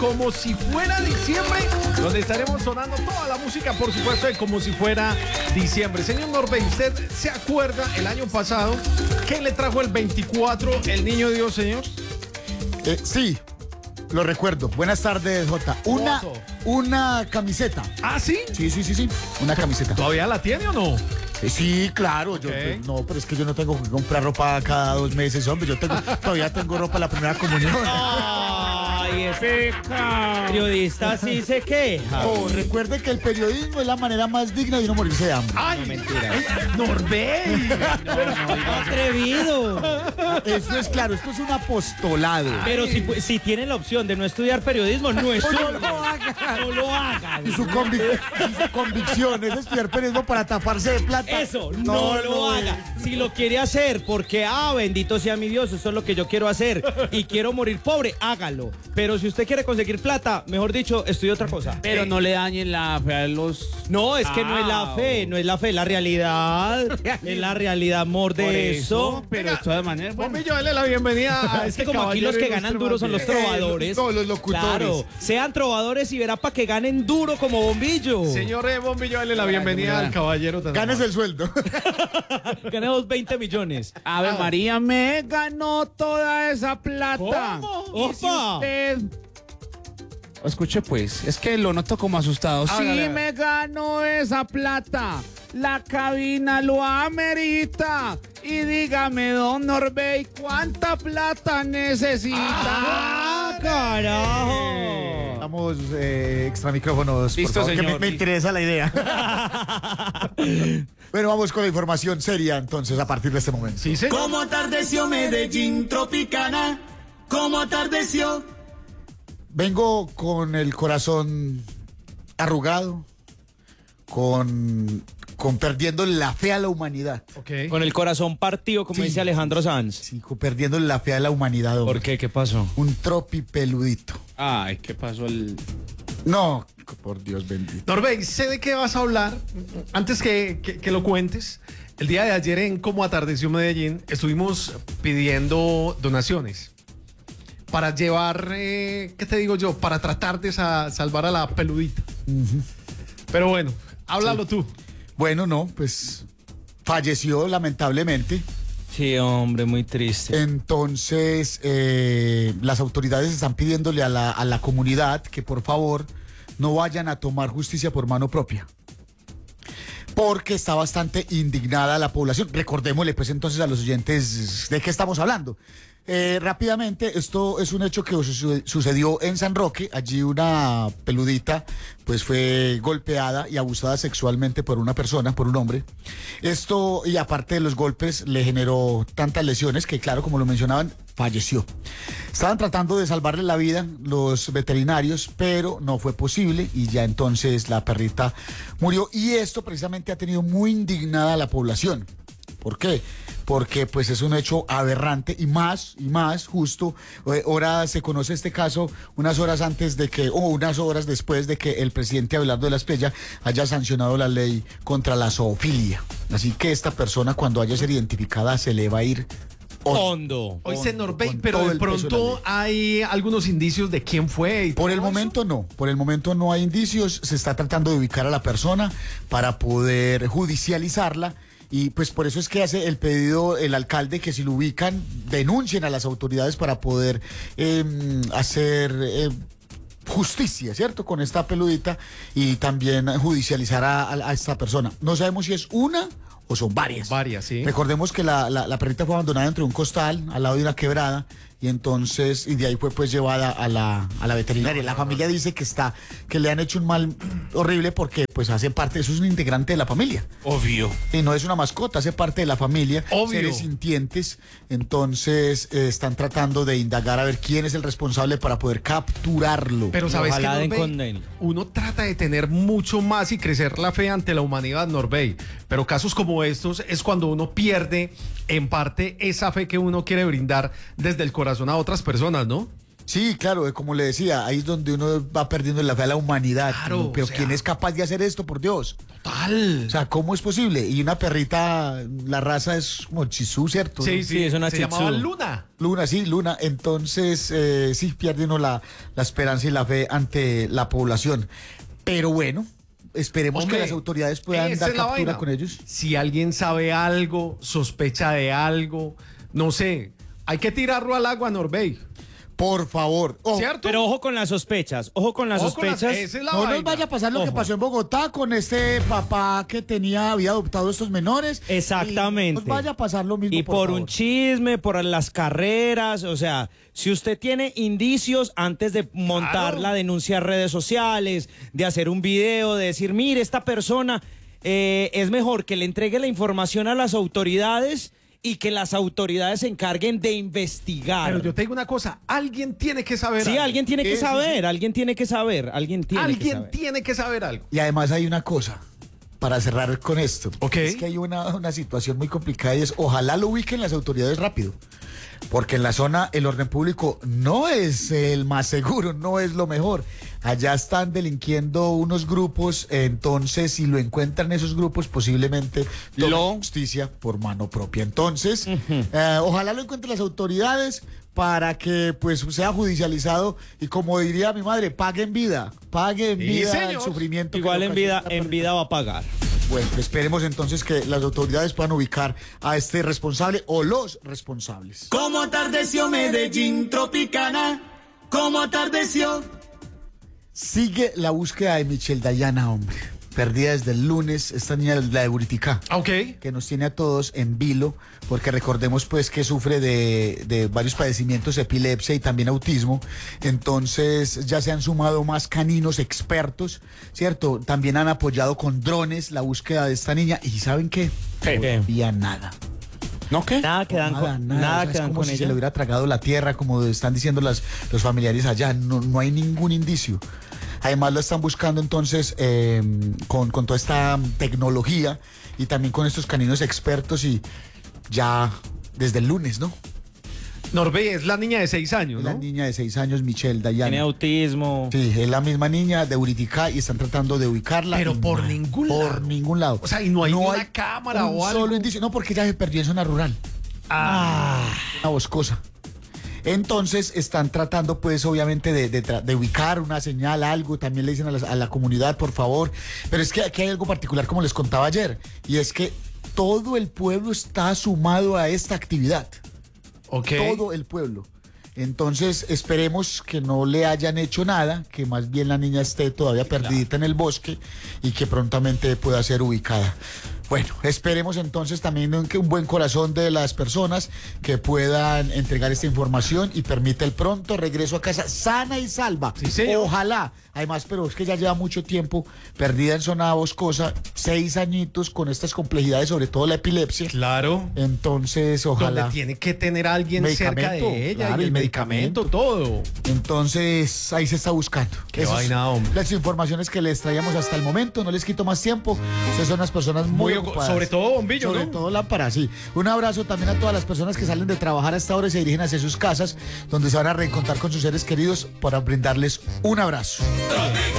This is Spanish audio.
Como si fuera diciembre, donde estaremos sonando toda la música, por supuesto, de Como si fuera diciembre. Señor Norbey, ¿usted se acuerda el año pasado qué le trajo el 24 el niño Dios, señor? Sí, lo recuerdo. Buenas tardes, Jota. Una camiseta. ¿Ah, sí? Sí, una camiseta. ¿Todavía la tiene o no? Sí, claro. Okay. No, pero es que yo no tengo que comprar ropa cada 2 meses, hombre. Todavía tengo ropa la primera comunión. Ay, ese periodista sí se queja. Oh, recuerde que el periodismo es la manera más digna de no morirse de hambre. ¡Ay, No, mentira! Norbey! ¡Atrevido! Eso es claro, esto es un apostolado. Pero si tienen la opción de no estudiar periodismo, no estudien. No lo hagan. Y su convicción es estudiar periodismo para taparse de plata. Eso, no lo haga. Si lo quiere hacer porque, bendito sea mi Dios, eso es lo que yo quiero hacer y quiero morir pobre, hágalo. Pero si usted quiere conseguir plata, mejor dicho, estudie otra cosa. Pero no le dañen la fe a los... No, es que no es la fe, es la realidad. Es la realidad, amor, de eso. Pero de todas maneras, bueno. Bombillo, dale la bienvenida a Es que como aquí los que ganan duro son los trovadores. No, los locutores. Claro, sean trovadores y verá para que ganen duro como Bombillo. Señor Bombillo, dale la bienvenida al caballero. Ganes el sueldo. Ganemos 20 millones. Ave María, me ganó toda esa plata. ¿Cómo? Y si ¡Opa! usted... Escuche pues, es que lo noto como asustado. Sí, Hágale. me ganó esa plata. La cabina lo amerita. Y dígame, don Norbey, ¿cuánta plata necesita? ¡Ah, carajo! Vamos, extra micrófonos, Listo, por favor, que señor. me interesa la idea. Bueno, vamos con la información seria entonces a partir de este momento. Sí, señor. Como atardeció Medellín Tropicana, como atardeció. Vengo con el corazón arrugado, con perdiendo la fe a la humanidad. Ok. Con el corazón partido, como Sí. dice Alejandro Sanz. Sí, perdiendo la fe a la humanidad. hombre. ¿Por qué? ¿Qué pasó? Un tropi peludito. Ay, ¿qué pasó? No, por Dios bendito. Norbey, sé de qué vas a hablar. Antes que lo cuentes, el día de ayer en Como atardeció Medellín estuvimos pidiendo donaciones para llevar, ¿qué te digo yo? Para tratar de salvar a la peludita. Pero bueno, háblalo tú. Bueno, no, pues falleció lamentablemente. Sí, hombre, muy triste. Entonces, las autoridades están pidiéndole a la comunidad que por favor no vayan a tomar justicia por mano propia. Porque está bastante indignada la población. Recordémosle pues entonces a los oyentes de qué estamos hablando. Rápidamente, esto es un hecho que sucedió en San Roque. Allí una peludita pues fue golpeada y abusada sexualmente por una persona, por un hombre. Esto, y aparte de los golpes, le generó tantas lesiones que, claro, como lo mencionaban, falleció. Estaban tratando de salvarle la vida los veterinarios, pero no fue posible y ya entonces la perrita murió. Y esto precisamente ha tenido muy indignada a la población. ¿Por qué? Porque pues es un hecho aberrante y más justo. Ahora se conoce este caso unas horas antes de que, o unas horas después de que el presidente Abelardo de la Espriella haya sancionado la ley contra la zoofilia. Así que esta persona, cuando haya ser identificada, se le va a ir Hondo. Oíste, Norbey, con pero todo de el peso de la pronto ley. hay algunos indicios de quién fue. Y Por el todo eso. momento no, por el momento no hay indicios. Se está tratando de ubicar a la persona para poder judicializarla. Y pues por eso es que hace el pedido el alcalde que si lo ubican, denuncien a las autoridades para poder hacer justicia, ¿cierto? Con esta peludita y también judicializar a esta persona. No sabemos si es una o son varias. Varias, sí. Recordemos que la perrita fue abandonada entre un costal al lado de una quebrada y entonces, y de ahí fue pues llevada a la veterinaria. La familia dice que le han hecho un mal horrible porque pues hace parte, eso es un integrante de la familia. Obvio. Y no es una mascota, hace parte de la familia, Obvio. seres sintientes. Entonces están tratando de indagar a ver quién es el responsable para poder capturarlo. Pero sabes que Ojalá den Norbey, con él. uno trata de tener mucho más y crecer la fe ante la humanidad, Norbey. Pero casos como estos es cuando uno pierde en parte esa fe que uno quiere brindar desde el corazón a otras personas, ¿no? Sí, claro, como le decía, ahí es donde uno va perdiendo la fe a la humanidad. Claro, Pero o sea, ¿quién es capaz de hacer esto, por Dios? Total. O sea, ¿cómo es posible? Y una perrita, la raza es como Chisú, ¿cierto? Sí, ¿No? Sí, es una se Shih Tzu. llamaba Luna. Luna, sí, Luna. Entonces, sí, pierde uno la esperanza y la fe ante la población. Pero bueno, esperemos Hombre, que las autoridades puedan esa dar es la captura vaina. con ellos. Si alguien sabe algo, sospecha de algo, no sé, hay que tirarlo al agua, Norbey. Por favor. Ojo, ¿Cierto? Pero ojo con las sospechas, ojo con las Ojo con sospechas. esa es la no nos vaina. vaya a pasar lo que Ojo. pasó en Bogotá con este papá que había adoptado estos menores. Exactamente. Y nos vaya a pasar lo mismo. Y por un favor. chisme, por las carreras, o sea, si usted tiene indicios antes de montar Claro. la denuncia en redes sociales, de hacer un video, de decir, mire, esta persona, es mejor que le entregue la información a las autoridades y que las autoridades se encarguen de investigar. Pero yo te digo una cosa, alguien tiene que saber Sí, algo. alguien tiene que Sí, saber, alguien tiene que saber, alguien tiene que Alguien saber. tiene que saber algo. Y además hay una cosa, para cerrar con esto. Ok. Es que hay una situación muy complicada y es, ojalá lo ubiquen las autoridades rápido. Porque en la zona el orden público no es el más seguro, no es lo mejor. Allá están delinquiendo unos grupos, entonces si lo encuentran esos grupos posiblemente tomen justicia por mano propia. Entonces, ojalá lo encuentren las autoridades para que pues sea judicializado y como diría mi madre, paguen vida Sí, vida el señor. sufrimiento. que Igual le en ocasiona vida, la en persona. vida va a pagar. Bueno, esperemos entonces que las autoridades puedan ubicar a este responsable o los responsables. Como atardeció Medellín Tropicana, como atardeció. Sigue la búsqueda de Michelle Dayana, hombre. Perdida desde el lunes, esta niña, la de Buriticá, Ok. que nos tiene a todos en vilo, porque recordemos pues que sufre de varios padecimientos, epilepsia y también autismo. Entonces ya se han sumado más caninos expertos, ¿cierto? También han apoyado con drones la búsqueda de esta niña. ¿Y saben qué? ¿Qué? Todavía nada. ¿No qué? Nada quedan con, nada O sea, es quedan como con si ella. se le hubiera tragado la tierra, como están diciendo los familiares allá. No hay ningún indicio. Además lo están buscando entonces con toda esta tecnología y también con estos caninos expertos y ya desde el lunes, ¿no? Norbey es la niña de 6 años, La ¿no? niña de 6 años, Michelle Tiene Dayana. autismo. Sí, es la misma niña de Uriticá y están tratando de ubicarla. Pero y por nada, ningún Por lado. ningún lado. O sea, y no hay ni una cámara un o algo. solo indicio. No, porque ella se perdió en zona rural. Una boscosa. Entonces están tratando pues obviamente de ubicar una señal, algo, también le dicen a la comunidad por favor, pero es que aquí hay algo particular como les contaba ayer, y es que todo el pueblo está sumado a esta actividad, Ok. todo el pueblo. Entonces esperemos que no le hayan hecho nada, que más bien la niña esté todavía perdidita en el bosque y que prontamente pueda ser ubicada. Bueno, esperemos entonces también que un buen corazón de las personas que puedan entregar esta información y permita el pronto regreso a casa sana y salva. Sí, señor. Ojalá. Además, pero es que ya lleva mucho tiempo perdida en zona boscosa, 6 añitos con estas complejidades, sobre todo la epilepsia. Claro. Entonces, ojalá. Donde tiene que tener a alguien cerca Medicamento, de ella claro, y el el medicamento, medicamento. todo. Entonces, ahí se está buscando. Qué Esas vaina, hombre. Las informaciones que les traíamos hasta el momento, no les quito más tiempo. Ustedes son unas personas muy ocupadas. Sobre todo Bombillo, Sobre ¿no? todo lámpara, sí. Un abrazo también a todas las personas que salen de trabajar a esta hora y se dirigen hacia sus casas, donde se van a reencontrar con sus seres queridos para brindarles un abrazo.